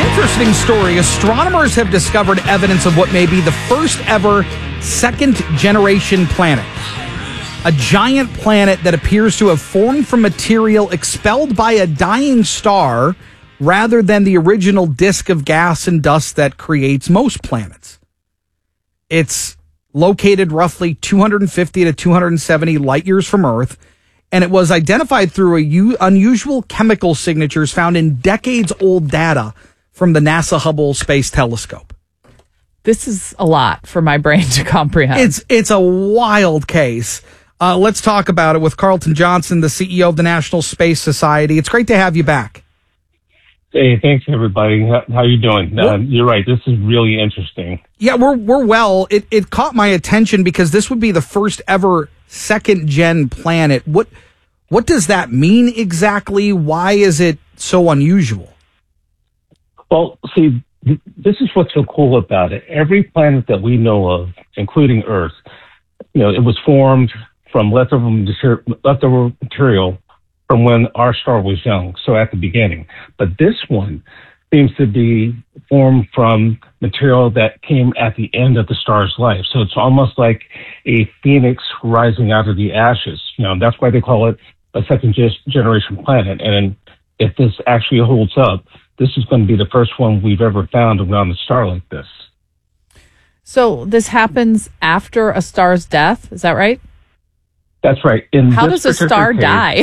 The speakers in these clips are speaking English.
Interesting story. Astronomers have discovered evidence of what may be the first ever second-generation planet. A giant planet that appears to have formed from material expelled by a dying star rather than the original disk of gas and dust that creates most planets. It's located roughly 250 to 270 light years from Earth, and it was identified through unusual chemical signatures found in decades-old data from the NASA Hubble Space Telescope. This is a lot for my brain to comprehend. It's a wild case. Let's talk about it with Carlton Johnson, the CEO of the National Space Society. It's great to have you back. Hey, thanks everybody. How you doing? You're right. This is really interesting. Yeah, we're well. It caught my attention because this would be the first ever second gen planet. What does that mean exactly? Why is it so unusual? Well, see, this is what's so cool about it. Every planet that we know of, including Earth, it was formed from leftover material from when our star was young, so at the beginning. But this one seems to be formed from material that came at the end of the star's life. So it's almost like a phoenix rising out of the ashes. That's why they call it a second generation planet. And if this actually holds up, this is going to be the first one we've ever found around the star like this. So this happens after a star's death, is that right? That's right. How does a star die?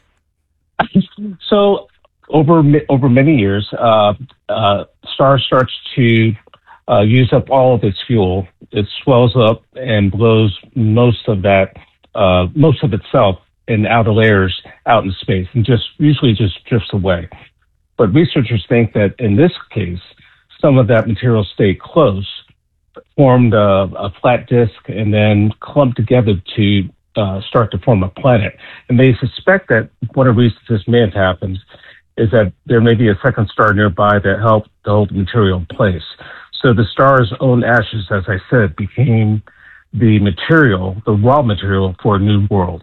So over many years, star starts to use up all of its fuel. It swells up and blows most of itself in outer layers out in space, and usually just drifts away. But researchers think that in this case, some of that material stayed close, formed a flat disk, and then clumped together to start to form a planet. And they suspect that one of the reasons this may have happened is that there may be a second star nearby that helped to hold the material in place. So the star's own ashes, as I said, became the raw material for a new world.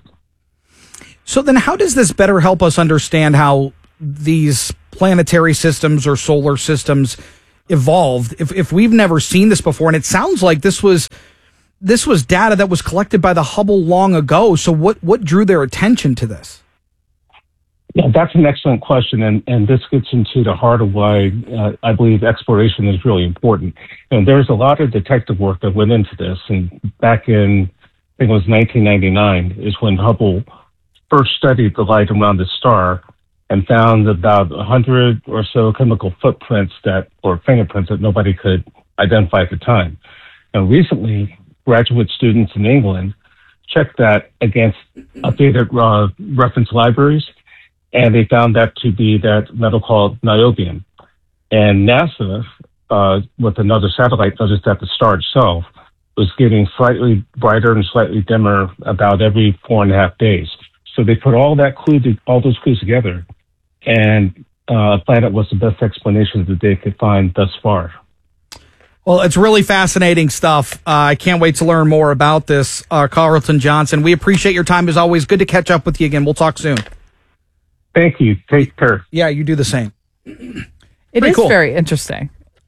So then how does this better help us understand how these planetary systems or solar systems evolved if we've never seen this before? And it sounds like this was data that was collected by the Hubble long ago. So what drew their attention to this? Yeah, that's an excellent question. And this gets into the heart of why I believe exploration is really important. And there's a lot of detective work that went into this. And back in, I think it was 1999, is when Hubble first studied the light around the star and found about 100 or so chemical footprints or fingerprints that nobody could identify at the time. And recently, graduate students in England checked that against updated reference libraries, and they found that to be that metal called niobium. And NASA, with another satellite, noticed that the star itself was getting slightly brighter and slightly dimmer about every 4.5 days. So they put all those clues together, and planet was the best explanation that they could find thus far. Well, it's really fascinating stuff. I can't wait to learn more about this, Carlton Johnson. We appreciate your time as always. Good to catch up with you again. We'll talk soon. Thank you. Take care. Yeah, you do the same. It is cool. Very interesting.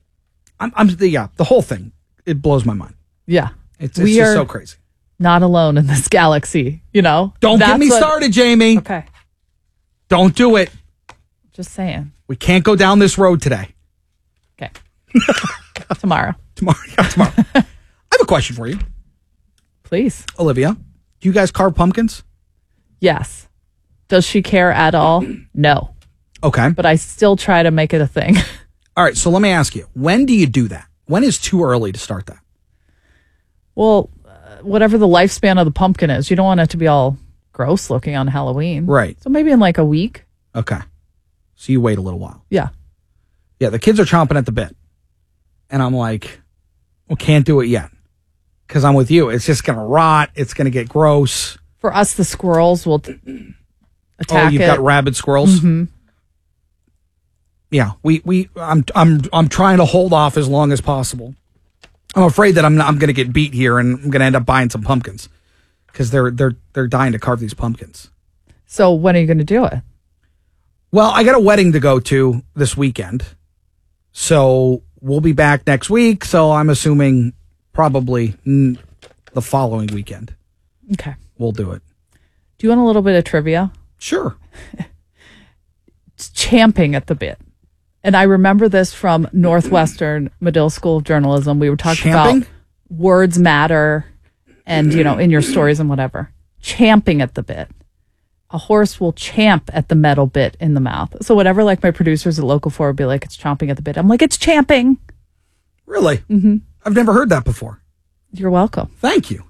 The whole thing, it blows my mind. Yeah. It's just so crazy. Not alone in this galaxy, Don't get me started, Jamie. Okay. Don't do it. Just saying. We can't go down this road today. Okay. Tomorrow. Tomorrow. I have a question for you. Please. Olivia, do you guys carve pumpkins? Yes. Does she care at all? No. Okay. But I still try to make it a thing. All right. So let me ask you, when do you do that? When is too early to start that? Well, whatever the lifespan of the pumpkin is, you don't want it to be all gross looking on Halloween. Right. So maybe in like a week. Okay. So you wait a little while. Yeah. Yeah. The kids are chomping at the bit. And I'm like, well, can't do it yet. Because I'm with you. It's just going to rot. It's going to get gross. For us, the squirrels will attack it. Oh, you've got rabid squirrels? Mm-hmm. Yeah. I'm trying to hold off as long as possible. I'm afraid that I'm going to get beat here and I'm going to end up buying some pumpkins. Because they're dying to carve these pumpkins. So when are you going to do it? Well, I got a wedding to go to this weekend. So we'll be back next week. So I'm assuming probably the following weekend. Okay. We'll do it. Do you want a little bit of trivia? Sure. It's champing at the bit. And I remember this from Northwestern Medill School of Journalism. We were talking about words matter and, in your stories and whatever. Champing at the bit. A horse will champ at the metal bit in the mouth. So whatever, like my producers at Local 4 would be like, it's chomping at the bit. I'm like, it's champing. Really? Mm-hmm. I've never heard that before. You're welcome. Thank you.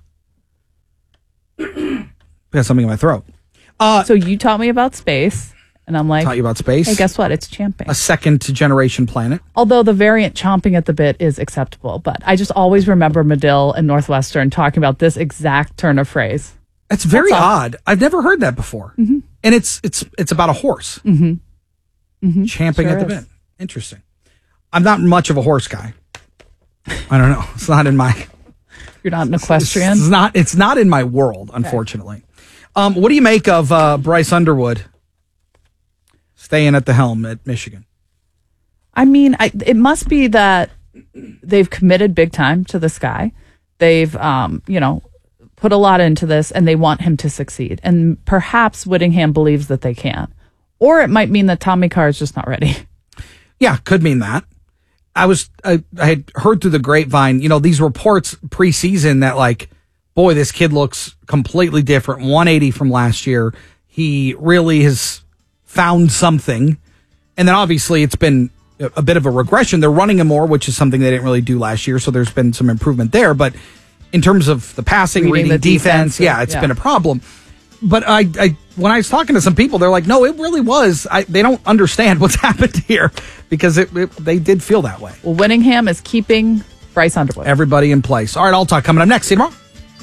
I got something in my throat. So you taught me about space, and I'm like, taught you about space. Hey, guess what? It's champing. A second-generation planet. Although the variant chomping at the bit is acceptable, but I just always remember Medill and Northwestern talking about this exact turn of phrase. It's very odd. I've never heard that before. Mm-hmm. And it's about a horse. Mm-hmm. Mm-hmm. Champing at the bit. Interesting. I'm not much of a horse guy. I don't know. It's not in my... You're not an equestrian? It's not in my world, unfortunately. Okay. What do you make of Bryce Underwood staying at the helm at Michigan? I mean, it must be that they've committed big time to this guy. They've, put a lot into this, and they want him to succeed. And perhaps Whittingham believes that they can. Or it might mean that Tommy Carr is just not ready. Yeah, could mean that. I had heard through the grapevine, these reports preseason that like, boy, this kid looks completely different, 180 from last year. He really has found something. And then obviously it's been a bit of a regression. They're running him more, which is something they didn't really do last year. So there's been some improvement there. But in terms of the passing, reading the defense, it's been a problem. But when I was talking to some people, they're like, no, it really was. They don't understand what's happened here because they did feel that way. Well, Whittingham is keeping Bryce Underwood. Everybody in place. All right, I'll talk coming up next. See you tomorrow.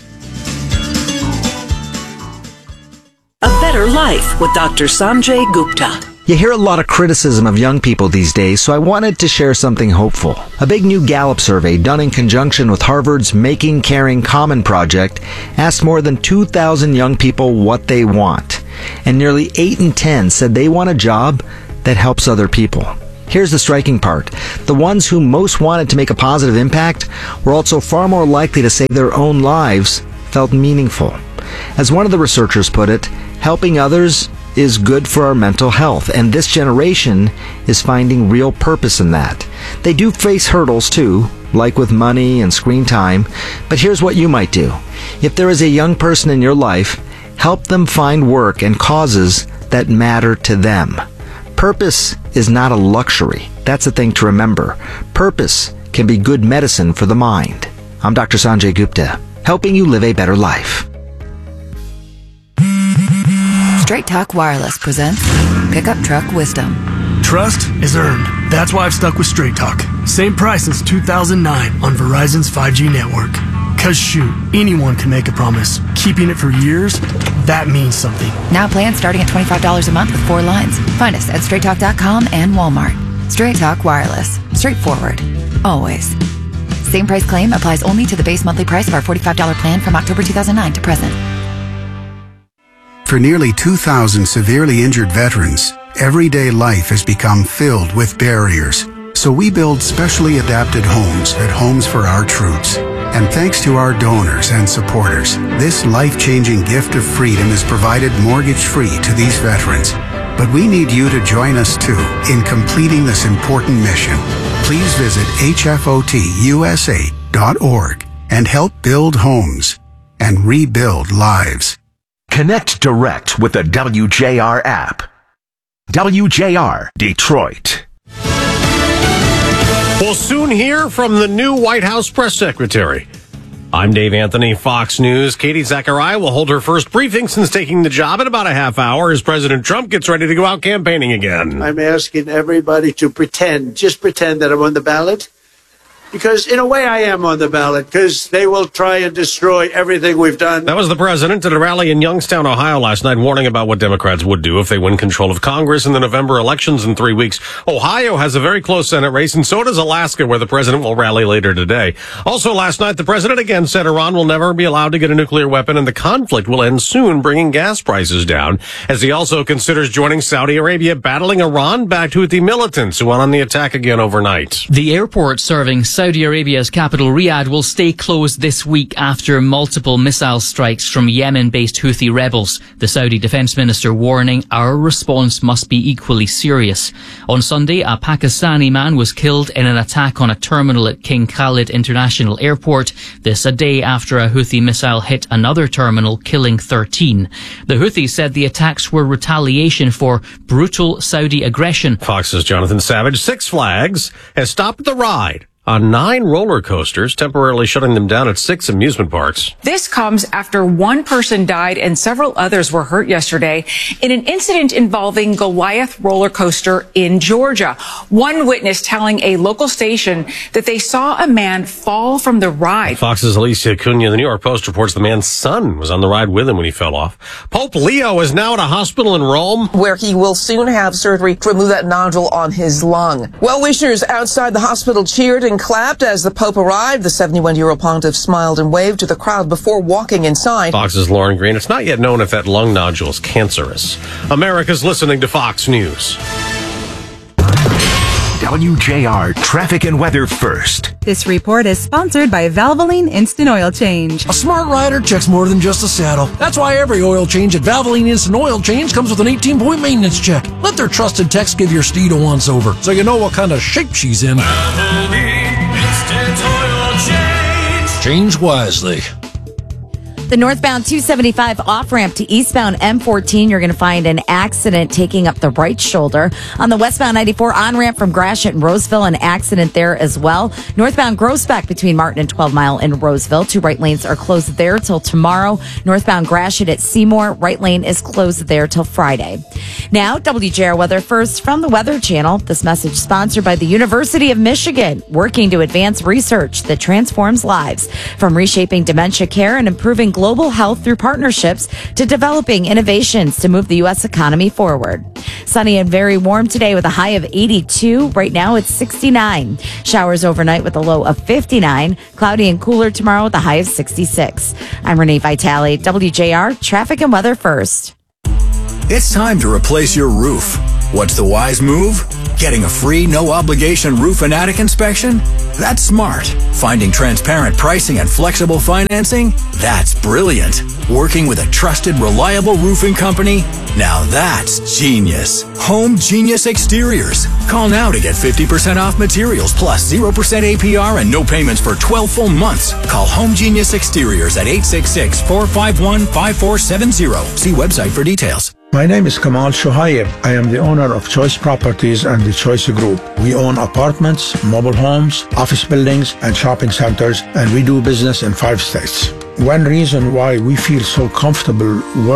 A Better Life with Dr. Sanjay Gupta. You hear a lot of criticism of young people these days, so I wanted to share something hopeful. A big new Gallup survey done in conjunction with Harvard's Making Caring Common project asked more than 2,000 young people what they want. And nearly 8 in 10 said they want a job that helps other people. Here's the striking part. The ones who most wanted to make a positive impact were also far more likely to say their own lives felt meaningful. As one of the researchers put it, helping others is good for our mental health, and this generation is finding real purpose in that. They do face hurdles too, like with money and screen time, but here's what you might do. If there is a young person in your life, help them find work and causes that matter to them. Purpose is not a luxury. That's a thing to remember. Purpose can be good medicine for the mind. I'm Dr. Sanjay Gupta, helping you live a better life. Straight Talk Wireless presents Pickup Truck Wisdom. Trust is earned. That's why I've stuck with Straight Talk. Same price since 2009 on Verizon's 5G network. Cause shoot, anyone can make a promise. Keeping it for years, that means something. Now plans starting at $25 a month with 4 lines. Find us at straighttalk.com and Walmart. Straight Talk Wireless. Straightforward. Always. Same price claim applies only to the base monthly price of our $45 plan from October 2009 to present. For nearly 2,000 severely injured veterans, everyday life has become filled with barriers. So we build specially adapted homes at Homes for Our Troops. And thanks to our donors and supporters, this life-changing gift of freedom is provided mortgage-free to these veterans. But we need you to join us too in completing this important mission. Please visit hfotusa.org and help build homes and rebuild lives. Connect direct with the WJR app. WJR Detroit. We'll soon hear from the new White House press secretary. I'm Dave Anthony, Fox News. Katie Zachariah will hold her first briefing since taking the job in about a half hour as President Trump gets ready to go out campaigning again. I'm asking everybody to just pretend that I'm on the ballot. because in a way I am on the ballot, because they will try and destroy everything we've done. That was the president at a rally in Youngstown, Ohio last night, warning about what Democrats would do if they win control of Congress in the November elections in 3 weeks. Ohio has a very close Senate race, and so does Alaska, where the president will rally later today. Also last night, the president again said Iran will never be allowed to get a nuclear weapon, and the conflict will end soon, bringing gas prices down, as he also considers joining Saudi Arabia, battling Iran-backed Houthi militants who went on the attack again overnight. The airport serving Saudi Arabia's capital Riyadh will stay closed this week after multiple missile strikes from Yemen-based Houthi rebels. The Saudi defense minister warning our response must be equally serious. On Sunday, a Pakistani man was killed in an attack on a terminal at King Khalid International Airport. This a day after a Houthi missile hit another terminal, killing 13. The Houthis said the attacks were retaliation for brutal Saudi aggression. Fox's Jonathan Savage. Six Flags has stopped the ride on 9 roller coasters, temporarily shutting them down at 6 amusement parks. This comes after one person died and several others were hurt yesterday in an incident involving Goliath roller coaster in Georgia. One witness telling a local station that they saw a man fall from the ride. Fox's Alicia Cunha. The New York Post reports the man's son was on the ride with him when he fell off. Pope Leo is now at a hospital in Rome, where he will soon have surgery to remove that nodule on his lung. Well-wishers outside the hospital cheered and clapped as the Pope arrived. The 71-year-old pontiff smiled and waved to the crowd before walking inside. Fox's Lauren Green. It's not yet known if that lung nodule is cancerous. America's listening to Fox News. WJR Traffic and Weather First. This report is sponsored by Valvoline Instant Oil Change. A smart rider checks more than just a saddle. That's why every oil change at Valvoline Instant Oil Change comes with an 18-point maintenance check. Let their trusted techs give your steed a once-over, so you know what kind of shape she's in. Valvoline Instant Oil Change. Change wisely. The northbound 275 off-ramp to eastbound M14, you're going to find an accident taking up the right shoulder. On the westbound 94 on-ramp from Gratiot and Roseville, an accident there as well. Northbound Groesbeck between Martin and 12 Mile in Roseville. 2 right lanes are closed there till tomorrow. Northbound Gratiot at Seymour, right lane is closed there till Friday. Now, WJR Weather First from the Weather Channel. This message sponsored by the University of Michigan, working to advance research that transforms lives. From reshaping dementia care and improving global health through partnerships to developing innovations to move the U.S. economy forward. Sunny and very warm today with a high of 82. Right now it's 69. Showers overnight with a low of 59. Cloudy and cooler tomorrow with a high of 66. I'm Renee Vitale, WJR Traffic and Weather First. It's time to replace your roof. What's the wise move? Getting a free, no-obligation roof and attic inspection? That's smart. Finding transparent pricing and flexible financing? That's brilliant. Working with a trusted, reliable roofing company? Now that's genius. Home Genius Exteriors. Call now to get 50% off materials plus 0% APR and no payments for 12 full months. Call Home Genius Exteriors at 866-451-5470. See website for details. My name is Kamal Shohaib. I am the owner of Choice Properties and the Choice Group. We own apartments, mobile homes, office buildings, and shopping centers, and we do business in 5 states. One reason why we feel so comfortable working